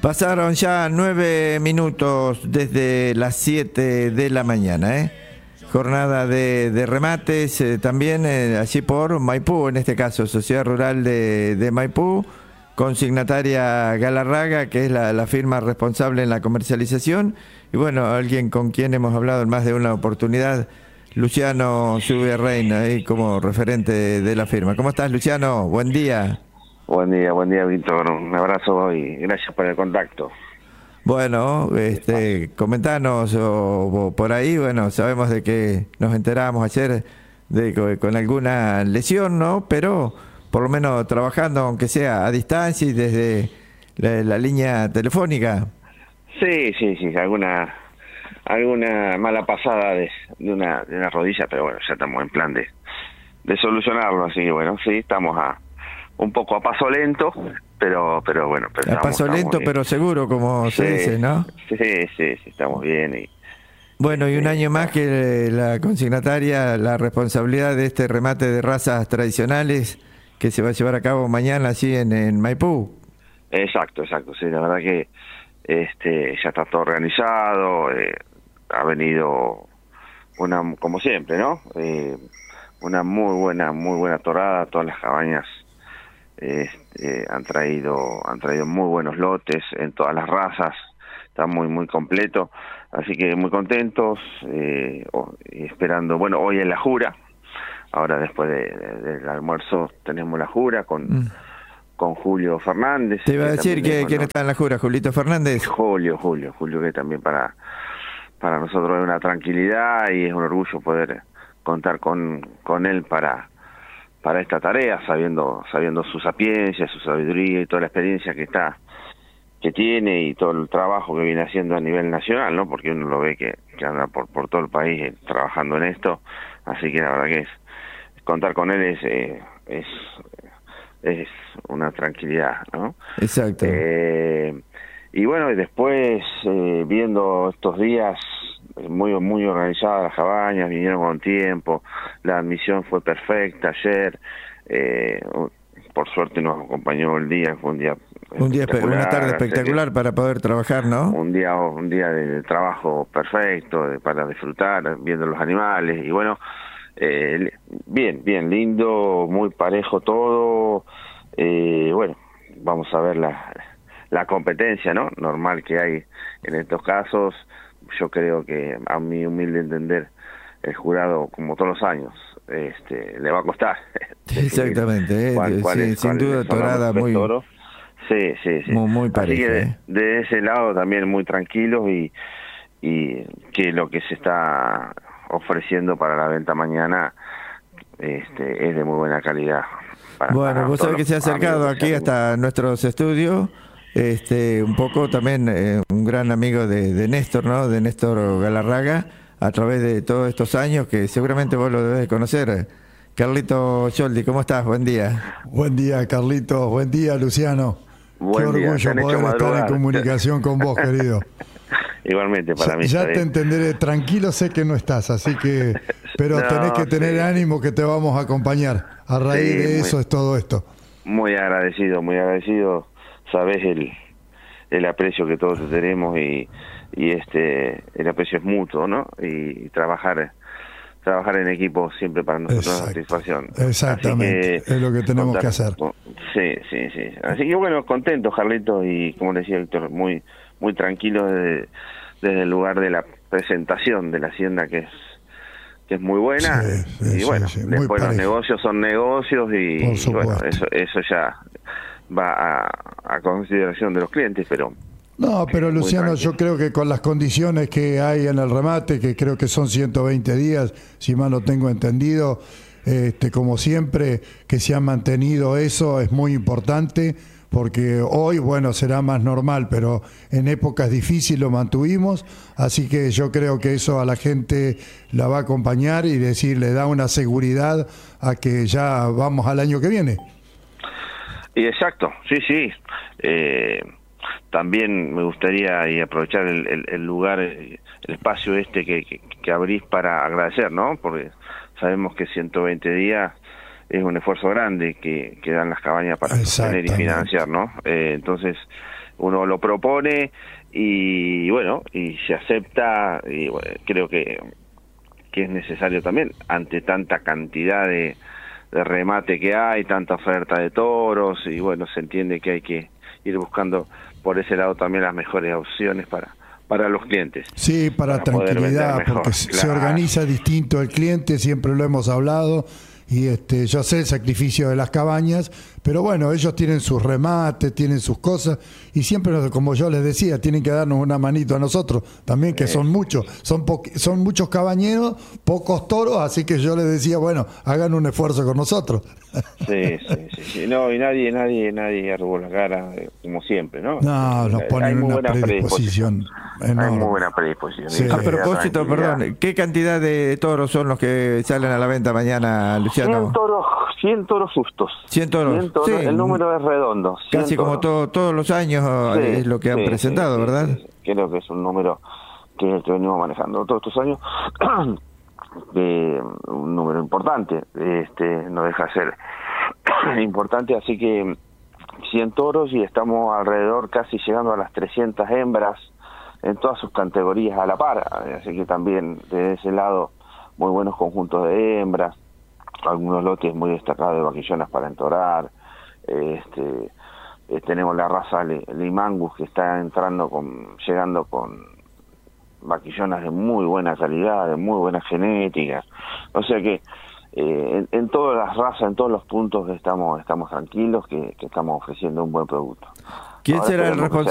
Pasaron ya 9 minutos desde las 7 de la mañana, ¿eh? Jornada de remates también allí por Maipú, en este caso Sociedad Rural de Maipú, consignataria Galarraga, que es la firma responsable en la comercialización, y bueno, alguien con quien hemos hablado en más de una oportunidad, Luciano Zubiarrein, ahí como referente de la firma. ¿Cómo estás, Luciano? Buen día. Buen día, Víctor. Un abrazo y gracias por el contacto. Bueno, comentanos o por ahí, bueno, sabemos de que nos enteramos ayer con alguna lesión, ¿no? Pero por lo menos trabajando, aunque sea a distancia y desde la línea telefónica. Sí, alguna mala pasada de una rodilla, pero bueno, ya estamos en plan de solucionarlo, así que bueno, sí, estamos un poco a paso lento, pero bueno. A paso lento, pero seguro, como se dice, ¿no? Sí, estamos bien. Bueno, y un año más que la consignataria, la responsabilidad de este remate de razas tradicionales que se va a llevar a cabo mañana allí en Maipú. Exacto, sí, la verdad que ya está todo organizado, ha venido como siempre, ¿no? Una muy buena torada, todas las cabañas han traído muy buenos lotes en todas las razas, está muy completo, así que muy contentos, y esperando, bueno, hoy en la jura, ahora después del almuerzo tenemos la jura con Julio Fernández. Te iba a decir que quién está en la jura, Julito Fernández. Julio, que también para nosotros es una tranquilidad y es un orgullo poder contar con él para esta tarea, sabiendo su sapiencia, su sabiduría y toda la experiencia que tiene y todo el trabajo que viene haciendo a nivel nacional, ¿no? Porque uno lo ve que anda por todo el país trabajando en esto, así que la verdad que contar con él es una tranquilidad, ¿no? Exacto. Y bueno, y después viendo estos días muy organizadas las cabañas, vinieron con tiempo, la admisión fue perfecta ayer, por suerte nos acompañó el día, fue una tarde espectacular para poder trabajar, ¿no? Un día de trabajo perfecto, para disfrutar, viendo los animales, y bueno, bien lindo, muy parejo todo, bueno, vamos a ver la competencia, ¿no? Normal que hay en estos casos. Yo creo que, a mi humilde entender, el jurado, como todos los años, le va a costar. Exactamente, sin duda torada muy... Sí. Muy pareja. Así que de ese lado también muy tranquilos y que lo que se está ofreciendo para la venta mañana es de muy buena calidad. Bueno, vos sabés que se ha acercado aquí hasta nuestros estudios, un poco también un gran amigo de Néstor, ¿no? De Néstor Galarraga, a través de todos estos años, que seguramente vos lo debes de conocer. Carlito Scholdi, ¿cómo estás? Buen día. Buen día, Carlito. Buen día, Luciano. Qué orgullo poder estar en comunicación con vos, querido. Igualmente para mí. Ya te entenderé. Tranquilo, sé que no estás, así que... Pero tenés que tener ánimo, que te vamos a acompañar. A raíz de eso es todo esto. Muy agradecido. Sabés el aprecio que todos tenemos y el aprecio es mutuo, ¿no? Y trabajar en equipo siempre para nosotros es una satisfacción. Exactamente, es lo que tenemos que hacer. Sí. Así que bueno, contento, Carlito, y como decía Víctor, muy tranquilo desde el lugar de la presentación de la hacienda, que es muy buena, y bueno, después los negocios son negocios y bueno, eso ya va a consideración de los clientes, pero... No, pero Luciano, yo creo que con las condiciones que hay en el remate, que creo que son 120 días, si mal lo tengo entendido, como siempre, que se ha mantenido eso es muy importante, porque hoy, bueno, será más normal, pero en épocas difíciles lo mantuvimos, así que yo creo que eso a la gente la va a acompañar y le da una seguridad a que ya vamos al año que viene. Y exacto, sí. También me gustaría aprovechar el lugar, el espacio que abrís para agradecer, ¿no? Porque sabemos que 120 días es un esfuerzo grande que dan las cabañas para sostener y financiar, ¿no? Entonces, uno lo propone y bueno, y se acepta, y bueno, creo que es necesario también ante tanta cantidad de remate que hay, tanta oferta de toros, y bueno, se entiende que hay que ir buscando por ese lado también las mejores opciones para los clientes. Sí, para tranquilidad, porque se organiza distinto el cliente, siempre lo hemos hablado, y yo sé el sacrificio de las cabañas, pero bueno, ellos tienen sus remates, tienen sus cosas, y siempre, como yo les decía, tienen que darnos una manito a nosotros también, que son muchos, son muchos cabañeros, pocos toros, así que yo les decía, bueno, hagan un esfuerzo con nosotros. Sí, no, y nadie arrugó la cara, como siempre, ¿no? No, nos ponen una predisposición enorme. Hay muy buena predisposición. Sí. A propósito, perdón, ¿qué cantidad de toros son los que salen a la venta mañana, Luciano? 100 toros justos. 100 toros. Sí, el número es redondo. Casi como todos los años es lo que han presentado, ¿verdad? Sí. Creo que es un número que venimos manejando todos estos años. Un número importante, no deja de ser importante, así que 100 toros y estamos alrededor casi llegando a las 300 hembras en todas sus categorías a la par, así que también de ese lado muy buenos conjuntos de hembras, algunos lotes muy destacados de vaquillonas para entorar, tenemos la raza Limangus que está llegando con vaquillonas de muy buena calidad, de muy buena genética, o sea que en todas las razas, en todos los puntos estamos tranquilos que estamos ofreciendo un buen producto. ¿Quién será el responsable?